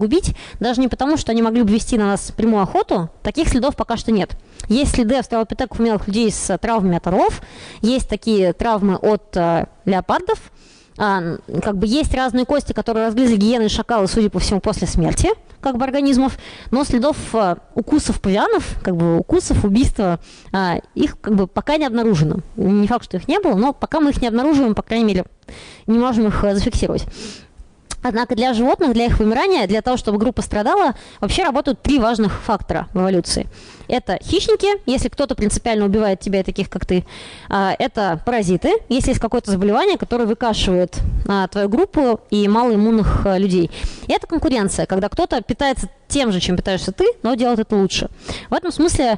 губить, даже не потому, что они могли бы вести на нас прямую охоту, таких следов пока что нет. Есть следы австралопитеков умелых людей с травмами от орлов, есть такие травмы от леопардов, есть разные кости, которые разгрызли гиены и шакалы, судя по всему, после смерти, организмов, но следов укусов павианов, укусов, убийства, их пока не обнаружено. Не факт, что их не было, но пока мы их не обнаруживаем, по крайней мере, не можем их зафиксировать. Однако для животных, для их вымирания, для того, чтобы группа страдала, вообще работают 3 важных фактора в эволюции. Это хищники, если кто-то принципиально убивает тебя, таких как ты. Это паразиты, если есть какое-то заболевание, которое выкашивает твою группу и малоиммунных людей. И это конкуренция, когда кто-то питается тем же, чем питаешься ты, но делает это лучше. В этом смысле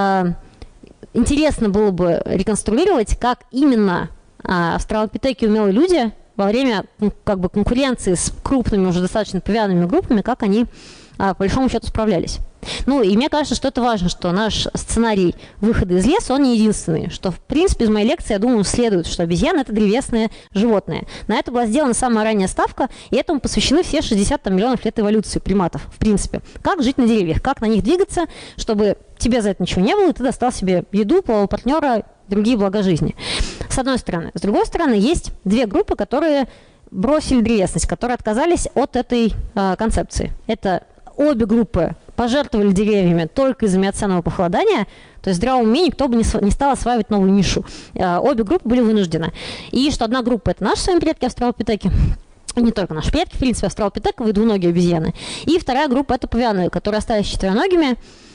интересно было бы реконструировать, как именно австралопитеки, умелые люди, во время конкуренции с крупными, уже достаточно павианными группами, как они по большому счету справлялись. И мне кажется, что это важно, что наш сценарий выхода из леса, он не единственный, что, в принципе, из моей лекции, я думаю, следует, что обезьяны – это древесные животные. На это была сделана самая ранняя ставка, и этому посвящены все 60 миллионов лет эволюции приматов, в принципе. Как жить на деревьях, как на них двигаться, чтобы тебе за это ничего не было, и ты достал себе еду, полового партнера, другие блага жизни. С одной стороны. С другой стороны, есть 2 группы, которые бросили древесность, которые отказались от этой концепции. Это обе группы пожертвовали деревьями только из-за миоценового похолодания, то есть в здравом уме никто бы не стал осваивать новую нишу. Обе группы были вынуждены. И что одна группа – это наши с вами предки австралопитеки, не только наши предки, в принципе, австралопитековые двуногие обезьяны. И вторая группа – это павианы, которые остались четвероногими.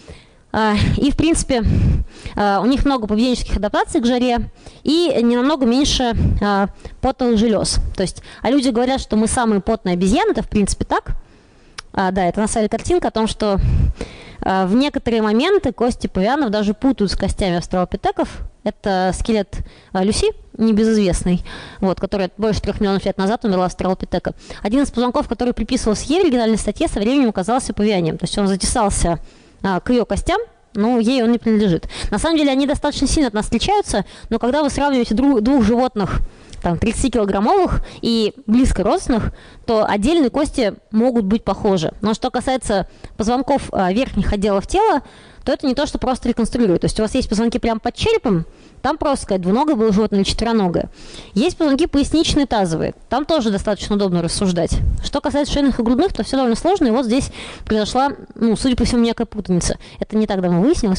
И, в принципе, у них много поведенческих адаптаций к жаре и не намного меньше потовых желез. То есть, люди говорят, что мы самые потные обезьяны, это, в принципе, так. Да, это на самом деле картинка о том, что в некоторые моменты кости павианов даже путают с костями австралопитеков. Это скелет Люси, небезызвестный, который больше 3 миллионов лет назад умерла австралопитека. Один из позвонков, который приписывался ей в оригинальной статье, со временем оказался павианием. То есть он затесался к ее костям, но ей он не принадлежит. На самом деле они достаточно сильно от нас отличаются, но когда вы сравниваете двух животных, 30-килограммовых и близко родственных, то отдельные кости могут быть похожи. Но что касается позвонков верхних отделов тела, то это не то, что просто реконструирует. То есть у вас есть позвонки прямо под черепом, там просто сказать, двуногое было животное или четвероногое. Есть позвонки поясничные, тазовые, там тоже достаточно удобно рассуждать. Что касается шейных и грудных, то все довольно сложно, и вот здесь произошла, судя по всему, некая путаница. Это не так давно выяснилось.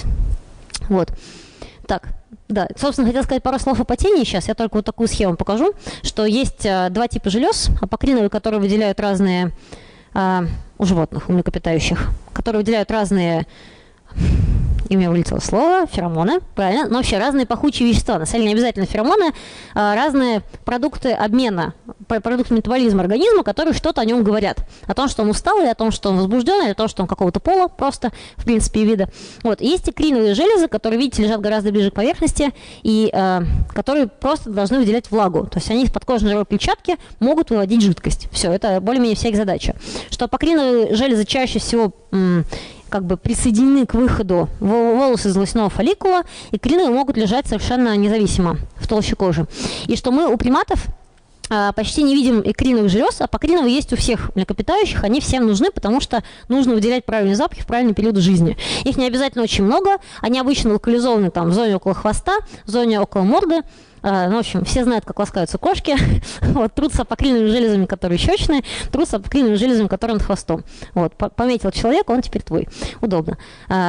Так, да, собственно, хотела сказать пару слов о потении сейчас. Я только вот такую схему покажу, что есть 2 типа желез, апокриновые, которые выделяют разные, у животных, у млекопитающих, которые выделяют разные, и у меня вылетело слово, феромоны, правильно, но вообще разные пахучие вещества, на самом деле не обязательно феромоны, разные продукты обмена, продукты метаболизма организма, которые что-то о нем говорят, о том, что он устал, или о том, что он возбужден, или о том, что он какого-то пола просто, в принципе, и вида. Есть икриновые железы, которые, видите, лежат гораздо ближе к поверхности, и которые просто должны выделять влагу, то есть они из подкожной жировой клетчатки могут выводить жидкость. Все, это более-менее вся их задача. Что апокриновые железы чаще всего присоединены к выходу волосы из волосяного фолликула, и икриновые могут лежать совершенно независимо в толще кожи. И что мы у приматов почти не видим икриновых желез, а апокриновые есть у всех млекопитающих, они всем нужны, потому что нужно выделять правильные запахи в правильный период жизни. Их не обязательно очень много, они обычно локализованы в зоне около хвоста, в зоне около морды. В общем, все знают, как ласкаются кошки. Трутся апокриновыми железами, которые щечные, трутся апокриновыми железами, которые над хвостом. Пометил человека, он теперь твой. Удобно.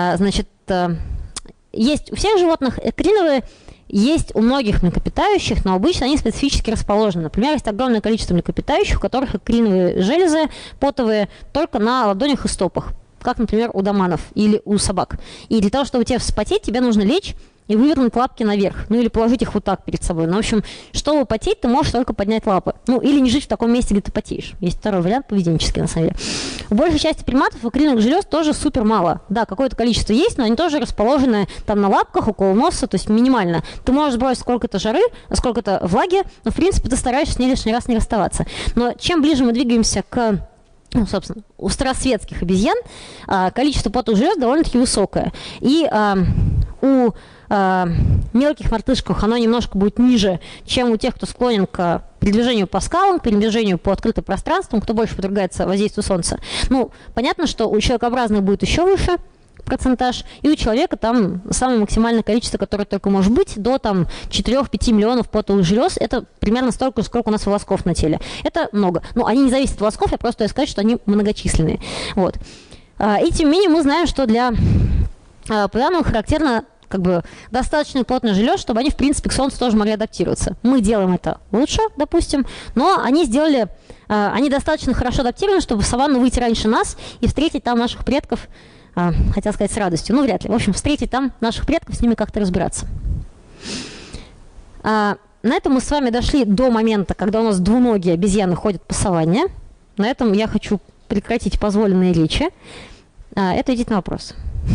Есть у всех животных икриновые, есть у многих млекопитающих, но обычно они специфически расположены. Например, есть огромное количество млекопитающих, у которых икриновые железы потовые только на ладонях и стопах, как, например, у доманов или у собак. И для того, чтобы тебе вспотеть, тебе нужно лечь и вывернуть лапки наверх, или положить их вот так перед собой. В общем, чтобы потеть, ты можешь только поднять лапы. Или не жить в таком месте, где ты потеешь. Есть второй вариант, поведенческий, на самом деле. У большей части приматов икриновых желез тоже супер мало. Да, какое-то количество есть, но они тоже расположены на лапках, около носа, то есть минимально. Ты можешь сбросить сколько-то жары, сколько-то влаги, но, в принципе, ты стараешься с ней лишний раз не расставаться. Но чем ближе мы двигаемся к собственно, у старосветских обезьян количество потовых желез довольно-таки высокое. И у мелких мартышках оно немножко будет ниже, чем у тех, кто склонен к передвижению по скалам, передвижению по открытым пространствам, кто больше подвергается воздействию Солнца. Ну, понятно, что у человекообразных будет еще выше процентаж, и у человека там самое максимальное количество, которое только может быть, до там 4-5 миллионов потовых желез, это примерно столько, сколько у нас волосков на теле. Это много. Ну, они не зависят от волосков, я просто хочу сказать, что они многочисленные. Вот. И тем не менее мы знаем, что для павианов характерно как бы достаточно плотных желез, чтобы они, в принципе, к Солнцу тоже могли адаптироваться. Мы делаем это лучше, допустим, но они достаточно хорошо адаптированы, чтобы в саванну выйти раньше нас и встретить там наших предков, хотел сказать, с радостью, ну, вряд ли. В общем, встретить там наших предков, с ними как-то разбираться. На этом мы с вами дошли до момента, когда у нас двуногие обезьяны ходят по саванне. На этом я хочу прекратить позволенные речи. Это идите на вопрос.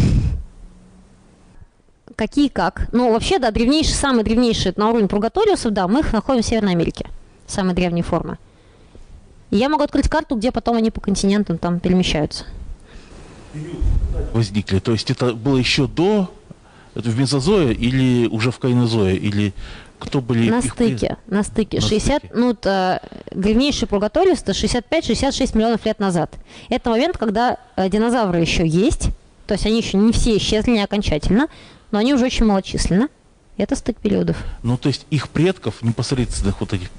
Какие как? Ну, вообще, да, самые древнейшие на уровне пургаториусов, да, мы их находим в Северной Америке. Самые древние формы. И я могу открыть карту, где потом они по континентам там перемещаются. Возникли. То есть это было еще это в Мезозое или уже в Кайнозое? Или кто были? На стыке. 60, ну, древнейший пургаториус это 65-66 миллионов лет назад. Это момент, когда динозавры еще есть, то есть они еще не все исчезли, не окончательно, но они уже очень малочисленны. Это стык периодов. Ну, то есть их предков, непосредственных вот этих,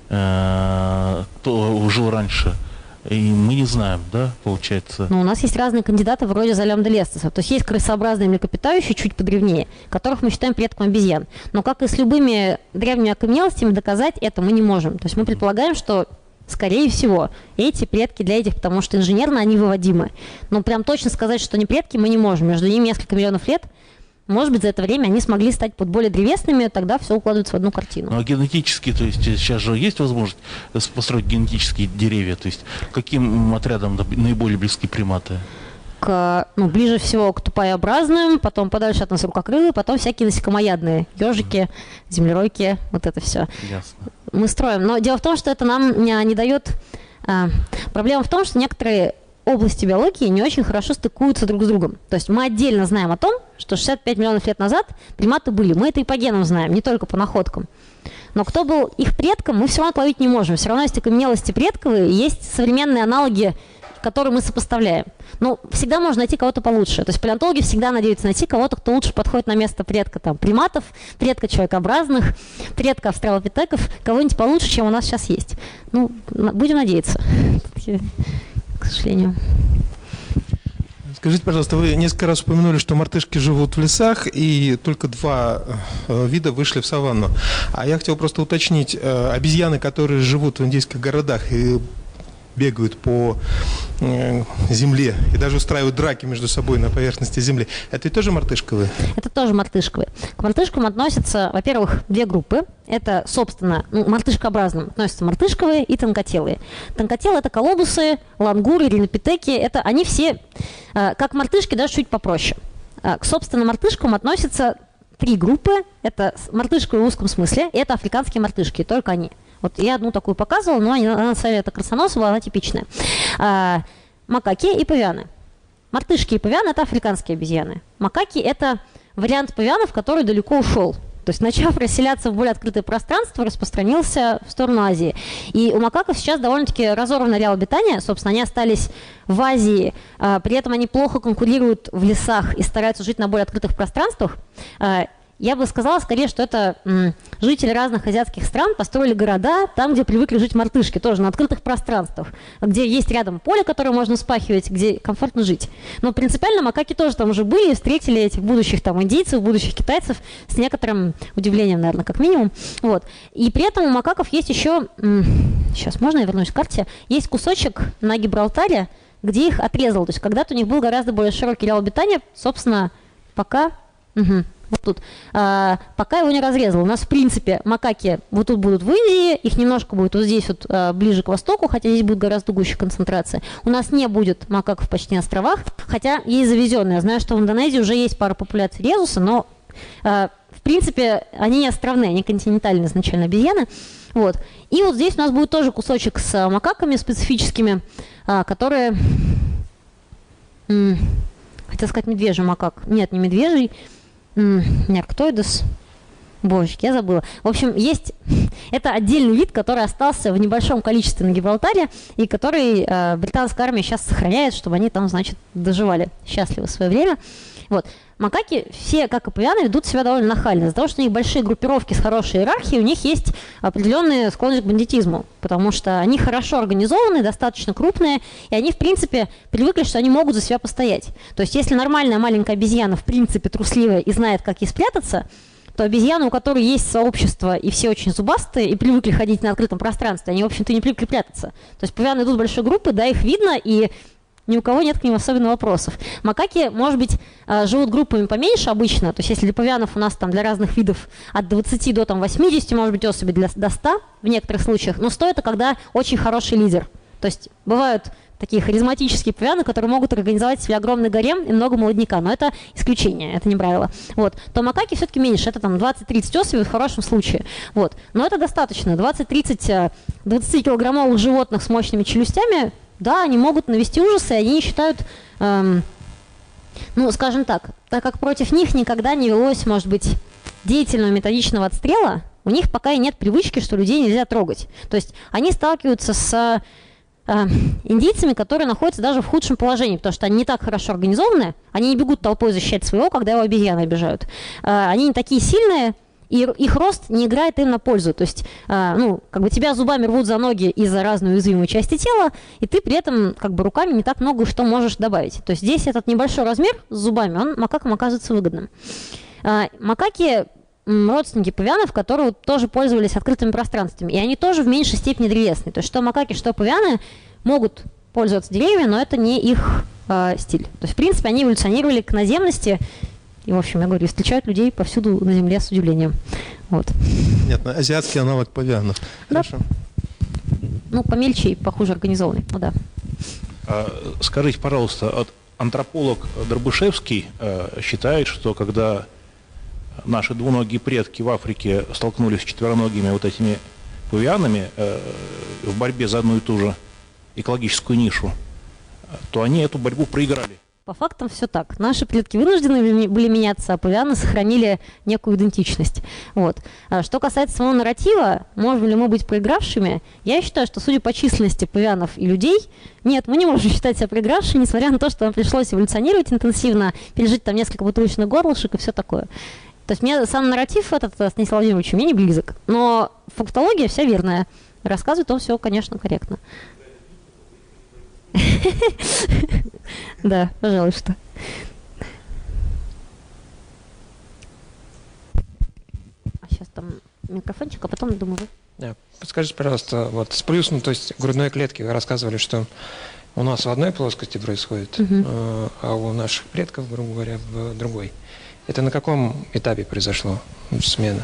кто жил раньше, и мы не знаем, да, получается? Ну, у нас есть разные кандидаты вроде Золямделестеса. То есть есть крысообразные млекопитающие, чуть подревнее, которых мы считаем предком обезьян. Но как и с любыми древними окаменелостями, доказать это мы не можем. То есть мы предполагаем, что, скорее всего, эти предки для этих, потому что инженерно они выводимы. Но прям точно сказать, что они предки, мы не можем. Между ними несколько миллионов лет. Может быть, за это время они смогли стать более древесными, тогда все укладывается в одну картину. Ну, а генетически, то есть сейчас же есть возможность построить генетические деревья? То есть каким отрядам наиболее близки приматы? Ближе всего к тупообразным, потом подальше от нас рукокрылые, потом всякие насекомоядные, ежики, землеройки, вот это все. Ясно. Мы строим. Но дело в том, что это нам не дает... Проблема в том, что некоторые области биологии не очень хорошо стыкуются друг с другом. То есть мы отдельно знаем о том, что 65 миллионов лет назад приматы были. Мы это и по генам знаем, не только по находкам. Но кто был их предком, мы все равно отловить не можем. Все равно есть окаменелости предковые, есть современные аналоги, которые мы сопоставляем. Но всегда можно найти кого-то получше. То есть палеонтологи всегда надеются найти кого-то, кто лучше подходит на место предка там, приматов, предка человекообразных, предка австралопитеков, кого-нибудь получше, чем у нас сейчас есть. Ну, будем надеяться. К сожалению. Скажите, пожалуйста, вы несколько раз упомянули, что мартышки живут в лесах, и только 2 вида вышли в саванну. А я хотел просто уточнить, обезьяны, которые живут в индейских городах и бегают по земле и даже устраивают драки между собой на поверхности земли, это и тоже мартышковые? Это тоже мартышковые. К мартышкам относятся, во-первых, 2 группы. Это, собственно, мартышкообразным относятся мартышковые и тонкотелые. Тонкотелые – это колобусы, лангуры, ринопитеки. Это они все, как мартышки, даже чуть попроще. К, собственно, мартышкам относятся 3 группы. Это мартышковые в узком смысле, и это африканские мартышки, только они. Вот я одну такую показывала, но она на самом деле это красоносовая, она типичная. Макаки и павианы. Мартышки и павианы – это африканские обезьяны. Макаки – это вариант павианов, который далеко ушел. То есть, начав расселяться в более открытое пространство, распространился в сторону Азии. И у макаков сейчас довольно-таки разорванный ареал обитания. Собственно, они остались в Азии, при этом они плохо конкурируют в лесах и стараются жить на более открытых пространствах. Я бы сказала скорее, что это жители разных азиатских стран построили города там, где привыкли жить мартышки, тоже на открытых пространствах, где есть рядом поле, которое можно вспахивать, где комфортно жить. Но принципиально макаки тоже там уже были и встретили этих будущих там индейцев, будущих китайцев с некоторым удивлением, наверное, как минимум. Вот. И при этом у макаков есть еще, сейчас можно я вернусь к карте, есть кусочек на Гибралтаре, где их отрезал. То есть когда-то у них был гораздо более широкий ареал обитания, собственно, пока... Вот тут. Пока его не разрезал. У нас, в принципе, макаки вот тут будут в Индии, их немножко будет вот здесь вот ближе к востоку, хотя здесь будет гораздо гуще концентрация. У нас не будет макаков почти на островах, хотя есть завезенные. Я знаю, что в Индонезии уже есть пара популяций резуса, но, в принципе, они не островные, они континентальные изначально обезьяны. Вот. И вот здесь у нас будет тоже кусочек с макаками специфическими, которые... Хотел сказать медвежий макак. Нет, не медвежий. Неарктоидес. Божечки, я забыла. В общем, есть... Это отдельный вид, который остался в небольшом количестве на Гибралтаре, и который британская армия сейчас сохраняет, чтобы они там, значит, доживали счастливо в свое время. Вот. Макаки все, как и павианы, ведут себя довольно нахально. Из-за того, что у них большие группировки с хорошей иерархией, у них есть определенные склонность к бандитизму, потому что они хорошо организованы, достаточно крупные, и они, в принципе, привыкли, что они могут за себя постоять. То есть, если нормальная маленькая обезьяна, в принципе, трусливая и знает, как ей спрятаться, то обезьяны, у которой есть сообщество, и все очень зубастые, и привыкли ходить на открытом пространстве, они, в общем-то, не привыкли прятаться. То есть павианы идут большой группы, да, их видно, и ни у кого нет к ним особенно вопросов. Макаки, может быть, живут группами поменьше обычно, то есть если для павианов у нас там для разных видов от 20 до там, 80, может быть, особей до 100 в некоторых случаях, но 100 это когда очень хороший лидер. То есть бывают такие харизматические павианы, которые могут организовать себе огромный гарем и много молодняка, но это исключение, это не правило. Вот. То макаки все-таки меньше, это там 20-30 особей в хорошем случае. Вот. Но это достаточно. 20-30 20-килограммовых животных с мощными челюстями, да, они могут навести ужасы, и они считают, ну, скажем так как против них никогда не велось, может быть, деятельного методичного отстрела, у них пока и нет привычки, что людей нельзя трогать. То есть они сталкиваются с индейцами, которые находятся даже в худшем положении, потому что они не так хорошо организованы, они не бегут толпой защищать своего, когда его обезьяны обижают. Они не такие сильные, и их рост не играет им на пользу. То есть, ну, как бы тебя зубами рвут за ноги и за разные уязвимые части тела, и ты при этом как бы руками не так много что можешь добавить. То есть здесь этот небольшой размер с зубами, он макакам оказывается выгодным. Макаки родственники павианов, которые тоже пользовались открытыми пространствами, и они тоже в меньшей степени древесные. То есть что макаки, что павианы могут пользоваться деревьями, но это не их стиль. То есть, в принципе, они эволюционировали к наземности, и, в общем, я говорю, встречают людей повсюду на земле с удивлением. Вот. Понятно. Азиатский аналог павианов. Да. Хорошо. Ну, помельче и похуже организованный. Ну да. Скажите, пожалуйста, антрополог Дробышевский считает, что когда наши двуногие предки в Африке столкнулись с четвероногими вот этими павианами в борьбе за одну и ту же экологическую нишу, то они эту борьбу проиграли. По фактам все так. Наши предки вынуждены были меняться, а павианы сохранили некую идентичность. Вот. Что касается самого нарратива, можем ли мы быть проигравшими, я считаю, что судя по численности павианов и людей, нет, мы не можем считать себя проигравшими, несмотря на то, что нам пришлось эволюционировать интенсивно, пережить там несколько бутылочных горлышек и все такое. То есть мне сам нарратив этот, Станислав Владимирович, мне не близок. Но фактология вся верная. Рассказывает он все, конечно, корректно. Да, пожалуй, что. Сейчас там микрофончик, а потом, думаю, вы. Подскажите, пожалуйста, вот с плюсом, то есть грудной клетки вы рассказывали, что у нас в одной плоскости происходит, а у наших предков, грубо говоря, в другой. Это на каком этапе произошло смена?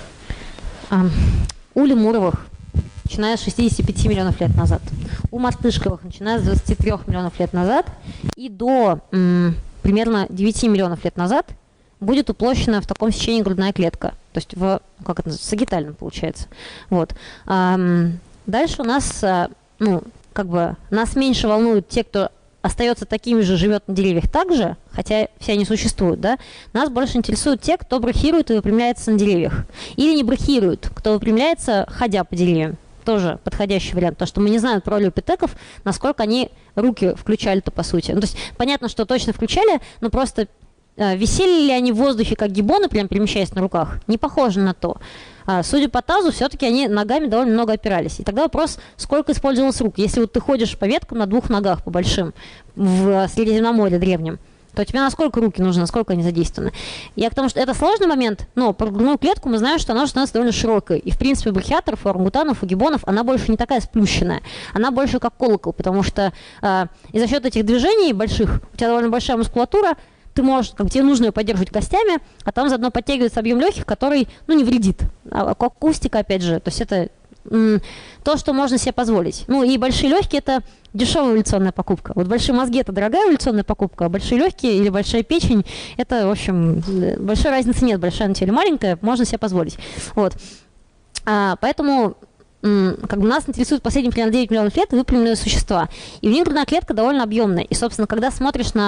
У лемуровых, начиная с 65 миллионов лет назад, у мартышковых, начиная с 23 миллионов лет назад, и до примерно 9 миллионов лет назад будет уплощена в таком сечении грудная клетка. То есть в, как это называется, сагитально получается. Вот. Дальше у нас, ну, как бы, нас меньше волнуют те, кто остается такими же, живет на деревьях так же, хотя все они существуют, да, нас больше интересуют те, кто брахирует и выпрямляется на деревьях. Или не брахирует, кто выпрямляется, ходя по деревьям. Тоже подходящий вариант, потому что мы не знаем про олеопитеков, насколько они руки включали-то по сути. Ну, то есть понятно, что точно включали, но просто висели ли они в воздухе, как гиббоны, прям перемещаясь на руках, не похоже на то. Судя по тазу, все-таки они ногами довольно много опирались. И тогда вопрос, сколько использовалось рук. Если вот ты ходишь по веткам на двух ногах, по большим, в Средиземноморье древнем, то тебе насколько руки нужны, насколько они задействованы. Я к тому, что это сложный момент, но про грудную клетку мы знаем, что она становится довольно широкой. И в принципе у брахиаторов, у орангутанов, у гиббонов она больше не такая сплющенная. Она больше как колокол, потому что и за счет этих движений больших, у тебя довольно большая мускулатура, ты можешь, как тебе нужно ее поддерживать костями, а там заодно подтягивается объем легких, который, ну, не вредит. Акустика, опять же, то есть это то, что можно себе позволить. Ну и большие легкие – это дешевая эволюционная покупка. Вот большие мозги – это дорогая эволюционная покупка, а большие легкие или большая печень – это, в общем, большой разницы нет, большая она или маленькая, можно себе позволить. Вот. Поэтому как бы нас интересует последние примерно 9 миллионов лет выпрямленные существа. И у них грудная клетка довольно объемная. И, собственно, когда смотришь на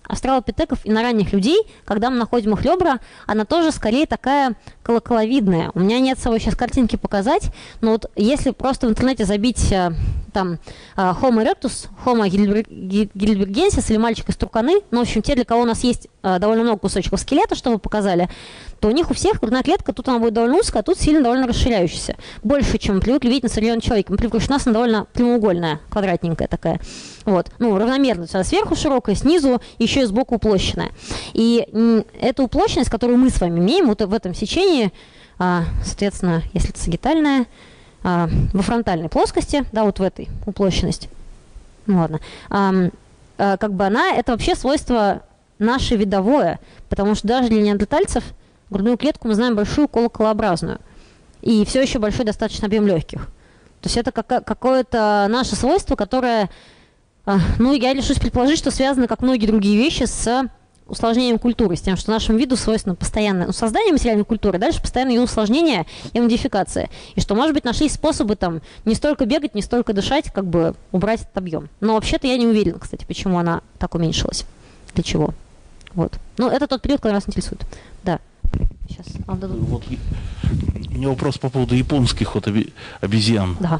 австралопитеков и на ранних людей, когда мы находим их ребра, она тоже скорее такая колоколовидная. У меня нет с собой сейчас картинки показать, но вот если просто в интернете забить там Homo erectus, Homo heidelbergensis или мальчик из Турканы, ну, в общем, те, для кого у нас есть довольно много кусочков скелета, что вы показали, то у них у всех грудная клетка, тут она будет довольно узкая, а тут сильно довольно расширяющаяся. Больше, чем мы привыкли видеть на современном человеке. Мы привыкли, что у нас она довольно прямоугольная, квадратненькая такая. Вот. Ну, равномерно. Она сверху широкая, снизу, еще и сбоку уплощенная. И эту уплощенность, которую мы с вами имеем вот в этом сечении, соответственно, если это сагитальная, во фронтальной плоскости, да, вот в этой уплощенности, ну ладно, как бы она, это вообще свойство наше видовое, потому что даже для неандертальцев грудную клетку мы знаем большую колоколообразную, и все еще большой достаточно объем легких. То есть это какое-то наше свойство, которое, ну, я решусь предположить, что связано, как многие другие вещи, с усложнением культуры, с тем, что нашему виду свойственно постоянное создание материальной культуры, дальше постоянное ее усложнение и модификация. И что, может быть, нашлись способы там не столько бегать, не столько дышать, как бы убрать этот объем. Но вообще-то я не уверена, кстати, почему она так уменьшилась. Для чего. Вот. Ну, это тот период, который нас интересует. Да. Сейчас. Вот, у меня вопрос по поводу японских вот обезьян. Да.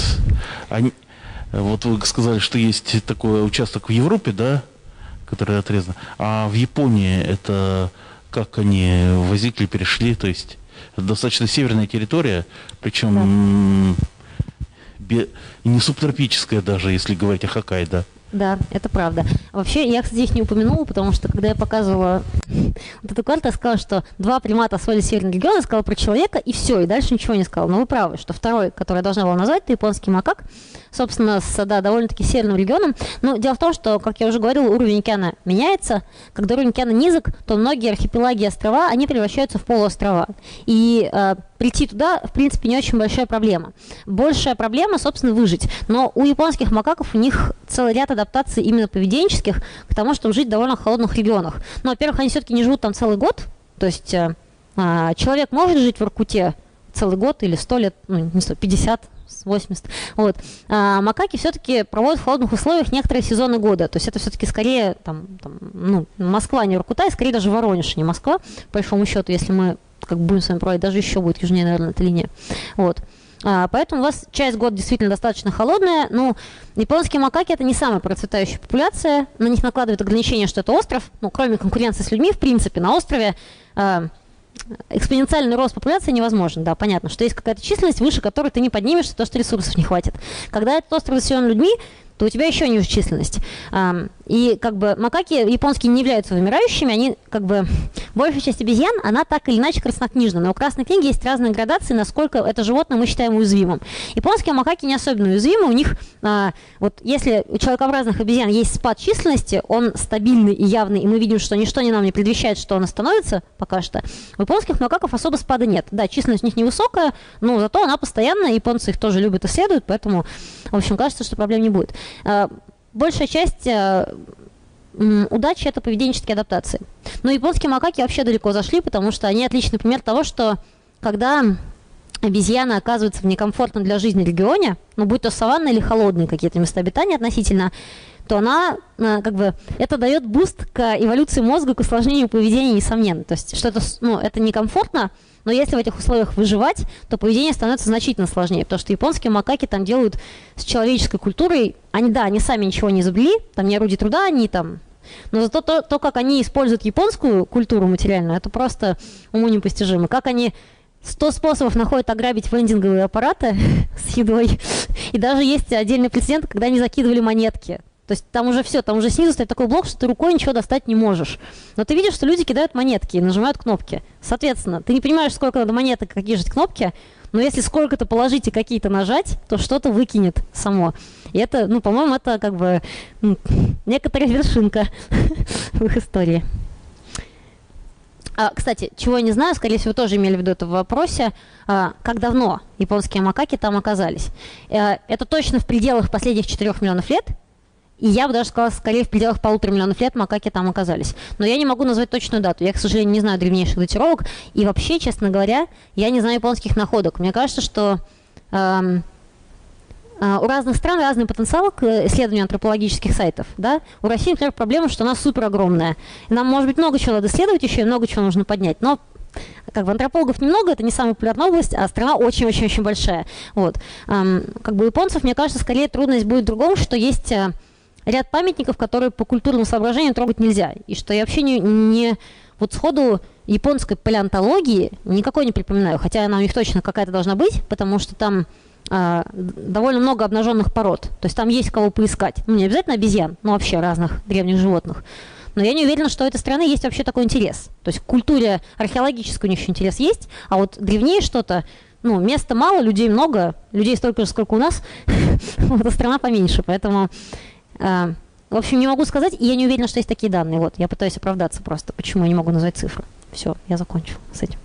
Вот вы сказали, что есть такой участок в Европе, да, который отрезан. А в Японии это как они возникли, перешли, то есть это достаточно северная территория, причем не субтропическая даже, если говорить о Хоккайдо. Да, это правда. Вообще, я, кстати, их не упомянула, потому что, когда я показывала вот эту карту, я сказала, что два примата освоили северный регион, я сказала про человека, и все, и дальше ничего не сказала. Но вы правы, что второй, который я должна была назвать, это японский макак, собственно, с довольно-таки северным регионом. Но дело в том, что, как я уже говорила, уровень океана меняется. Когда уровень океана низок, то многие архипелаги и острова, они превращаются в полуострова. И прийти туда, в принципе, не очень большая проблема. Большая проблема, собственно, выжить. Но у японских макаков у них целый ряд адаптаций именно поведенческих к тому, чтобы жить в довольно холодных регионах. Ну, во-первых, они все-таки не живут там целый год. То есть человек может жить в Иркуте целый год или 100 лет, ну, не 100, 50, 80. Вот. А макаки все-таки проводят в холодных условиях некоторые сезоны года. То есть это все-таки скорее ну, Москва, не Иркута, и скорее даже Воронеж, а не Москва, по большому счету, если мы как бы будем с вами проводить, даже еще будет южнее, наверное, эта линия. Вот. Поэтому у вас часть года действительно достаточно холодная. Ну, японские макаки — это не самая процветающая популяция. На них накладывают ограничение, что это остров. Ну, кроме конкуренции с людьми, в принципе, на острове экспоненциальный рост популяции невозможен. Да, понятно, что есть какая-то численность, выше которой ты не поднимешься, потому что ресурсов не хватит. Когда этот остров заселен людьми, то у тебя еще ниже численность. И как бы макаки японские не являются вымирающими, они как бы большая часть обезьян, она так или иначе краснокнижна. Но у Красной книги есть разные градации, насколько это животное мы считаем уязвимым. Японские макаки не особенно уязвимы, у них вот если у человекообразных обезьян есть спад численности, он стабильный и явный, и мы видим, что ничто нам не предвещает, что он остановится пока что. У японских макаков особо спада нет. Да, численность у них невысокая, но зато она постоянная, японцы их тоже любят и исследуют, поэтому, в общем, кажется, что проблем не будет. Большая часть удачи — это поведенческие адаптации. Но японские макаки вообще далеко зашли, потому что они отличный пример того, что когда обезьяна оказывается в некомфортном для жизни регионе, ну, будь то саванна или холодные какие-то места обитания относительно, то она, как бы, это дает буст к эволюции мозга, к усложнению поведения, несомненно. То есть, что это, ну, это некомфортно, но если в этих условиях выживать, то поведение становится значительно сложнее, потому что японские макаки там делают с человеческой культурой, они сами ничего не изобрели, там не орудие труда, они там, но зато то, как они используют японскую культуру материальную, это просто уму непостижимо. Как они 100 способов находят ограбить вендинговые аппараты с едой, и даже есть отдельный прецедент, когда они закидывали монетки. То есть там уже все, там уже снизу стоит такой блок, что ты рукой ничего достать не можешь. Но ты видишь, что люди кидают монетки и нажимают кнопки. Соответственно, ты не понимаешь, сколько надо монеток, какие же кнопки, но если сколько-то положить и какие-то нажать, то что-то выкинет само. И это, ну, по-моему, это как бы некоторая вершинка в их истории. Кстати, чего я не знаю, скорее всего, вы тоже имели в виду это в вопросе, как давно японские макаки там оказались. Это точно в пределах последних 4 миллионов лет. И я бы даже сказала, скорее в пределах 1,5 миллионов лет макаки там оказались. Но я не могу назвать точную дату. Я, к сожалению, не знаю древнейших датировок. И вообще, честно говоря, я не знаю японских находок. Мне кажется, что у разных стран разный потенциал к исследованию антропологических сайтов. Да? У России, например, проблема, что она супер огромная. Нам, может быть, много чего надо исследовать еще, и много чего нужно поднять. Но как бы антропологов немного, это не самая популярная область, а страна очень-очень-очень большая. Вот. Как бы у японцев, мне кажется, скорее трудность будет в другом, что есть ряд памятников, которые по культурному соображению трогать нельзя. И что я вообще не вот сходу японской палеонтологии никакой не припоминаю, хотя она у них точно какая-то должна быть, потому что там довольно много обнаженных пород. То есть там есть кого поискать. Ну, не обязательно обезьян, но вообще разных древних животных. Но я не уверена, что у этой страны есть вообще такой интерес. То есть к культуре археологической у них еще интерес есть, а вот древнее что-то, ну, места мало, людей много, людей столько же, сколько у нас, эта страна поменьше. Поэтому, в общем, не могу сказать, и я не уверена, что есть такие данные. Вот, я пытаюсь оправдаться просто, почему я не могу назвать цифры. Все, я закончила с этим.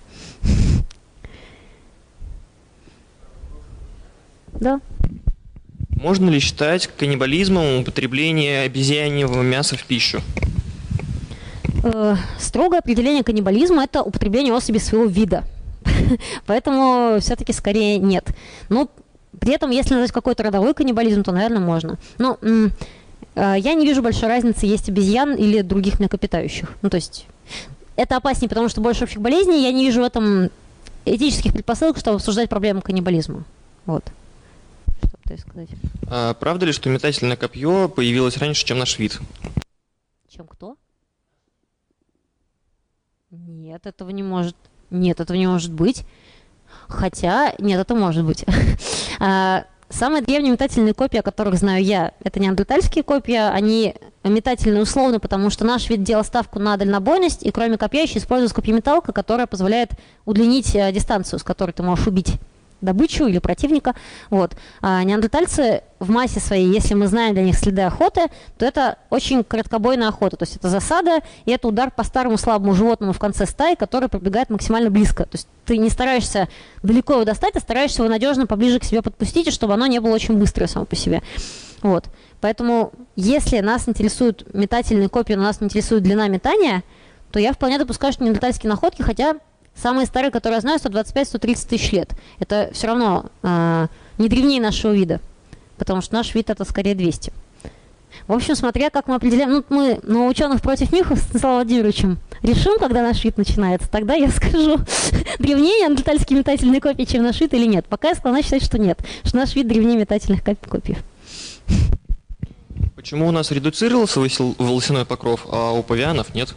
Да. Можно ли считать каннибализмом употребление обезьяньего мяса в пищу? Строгое определение каннибализма – это употребление особи своего вида. Поэтому все-таки скорее нет. Но при этом, если назвать какой-то родовой каннибализм, то, наверное, можно. Но я не вижу большой разницы, есть обезьян или других млекопитающих. Ну, то есть это опаснее, потому что больше общих болезней. Я не вижу в этом этических предпосылок, чтобы обсуждать проблему каннибализма. Вот. Что пытаюсь сказать. А правда ли, что метательное копье появилось раньше, чем наш вид? Чем кто? Нет, этого не может. Нет, этого не может быть. Хотя, нет, это может быть. Самые древние метательные копья, о которых знаю я, это неандертальские копья. Они метательные условно, потому что наш вид делал ставку на дальнобойность, и кроме копья еще используется копьеметалка, которая позволяет удлинить дистанцию, с которой ты можешь убить добычу или противника. Вот. А неандертальцы в массе своей, если мы знаем для них следы охоты, то это очень короткобойная охота. То есть это засада, и это удар по старому слабому животному в конце стаи, который пробегает максимально близко. То есть ты не стараешься далеко его достать, а стараешься его надежно поближе к себе подпустить, и чтобы оно не было очень быстрое само по себе. Вот. Поэтому если нас интересуют метательные копья, но нас не интересует длина метания, то я вполне допускаю, что неандертальские находки, хотя самые старые, которые я знаю, 125-130 тысяч лет. Это все равно не древнее нашего вида, потому что наш вид это скорее 200. В общем, смотря как мы определяем, ну, мы на ученых против Михов с Станиславом Владимировичем решим, когда наш вид начинается, тогда я скажу, древнее неандертальские метательные копья, чем наш вид или нет. Пока я склонна считать, что нет, что наш вид древнее метательных копий. Почему у нас редуцировался волосяной покров, а у павианов нет?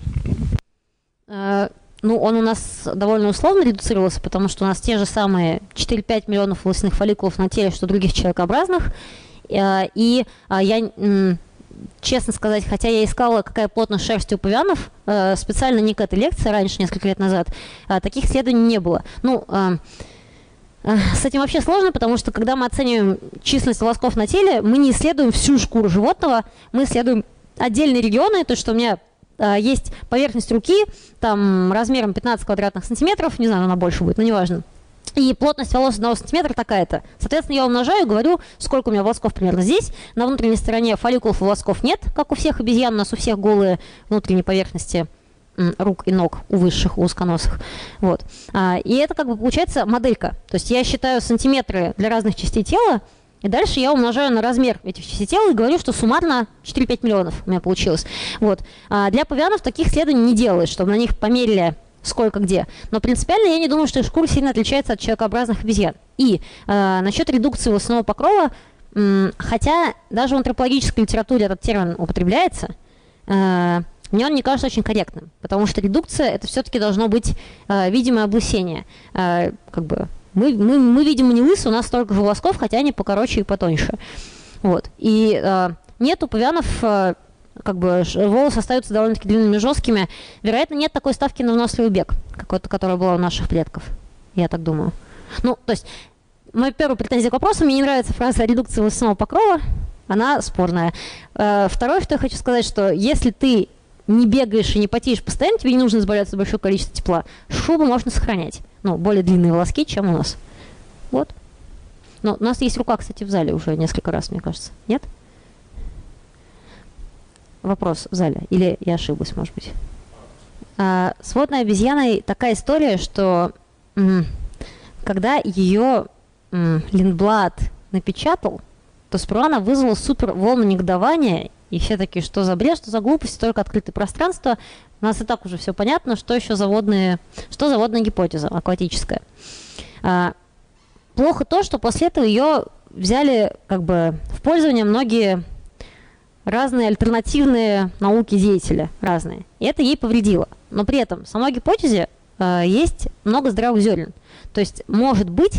Ну, он у нас довольно условно редуцировался, потому что у нас те же самые 4-5 миллионов волосяных фолликулов на теле, что других человекообразных. И я, честно сказать, хотя я искала, какая плотность шерсти у павианов, специально не к этой лекции, раньше, несколько лет назад, таких исследований не было. Ну, с этим вообще сложно, потому что когда мы оцениваем численность волосков на теле, мы не исследуем всю шкуру животного, мы исследуем отдельные регионы, то есть что у меня есть поверхность руки, там размером 15 квадратных сантиметров, не знаю, она больше будет, но неважно. И плотность волос 1 сантиметра такая-то. Соответственно, я умножаю, говорю, сколько у меня волосков примерно здесь. На внутренней стороне фолликулов и волосков нет, как у всех обезьян, у нас у всех голые внутренние поверхности рук и ног, у высших, у узконосых. Вот. И это как бы получается моделька. То есть я считаю сантиметры для разных частей тела, и дальше я умножаю на размер этих частей тела и говорю, что суммарно 4-5 миллионов у меня получилось. Вот. Для павианов таких исследований не делают, чтобы на них померили сколько где. Но принципиально я не думаю, что их шкура сильно отличается от человекообразных обезьян. И насчет редукции волосяного покрова, хотя даже в антропологической литературе этот термин употребляется, мне он не кажется очень корректным, потому что редукция это все-таки должно быть видимое облысение. Как бы мы видимо, не лысы, у нас столько же волосков, хотя они покороче и потоньше. Вот. И нет у павианов, как бы волосы остаются довольно-таки длинными, жесткими. Вероятно, нет такой ставки на выносливый бег, которая была у наших предков. Я так думаю. Ну, то есть, моя первая претензия к вопросу, мне не нравится фраза о редукции волосяного покрова, она спорная. Второе, что я хочу сказать, что если ты не бегаешь и не потеешь постоянно, тебе не нужно избавляться от большого количества тепла, шубу можно сохранять. Ну, более длинные волоски, чем у нас. Вот. Но у нас есть рука, кстати, в зале уже несколько раз, мне кажется. Нет? Вопрос в зале. Или я ошиблась, может быть. С водной обезьяной такая история, что когда ее Линдблад напечатал, то сперва она вызвала супер волну негодования, и все такие, что за бред, что за глупость, только открытое пространство. У нас и так уже все понятно, что еще за водная гипотеза акватическая. Плохо то, что после этого ее взяли как бы в пользование многие разные альтернативные науки деятели, разные. И это ей повредило. Но при этом в самой гипотезе есть много здравых зерен. То есть, может быть,